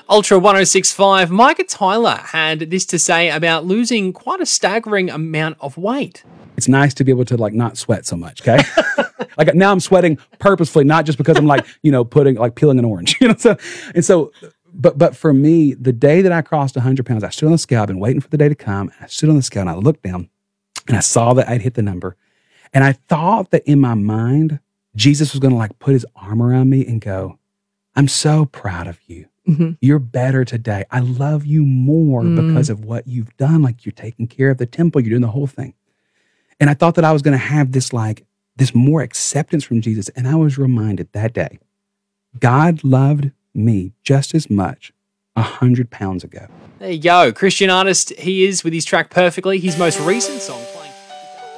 Ultra 1065, Micah Tyler had this to say about losing quite a staggering amount of weight. It's nice to be able to like not sweat so much, okay? Like now I'm sweating purposefully, not just because I'm like, peeling an orange, But for me, the day that I crossed 100 pounds, I stood on the scale. I've been waiting for the day to come. I stood on the scale and I looked down and I saw that I'd hit the number. And I thought that in my mind, Jesus was going to like put his arm around me and go, I'm so proud of you. Mm-hmm. You're better today. I love you more because of what you've done. Like you're taking care of the temple. You're doing the whole thing. And I thought that I was going to have this more acceptance from Jesus. And I was reminded that day, God loved me just as much 100 pounds ago. There you go. Christian artist he is with his track Perfectly. His most recent song.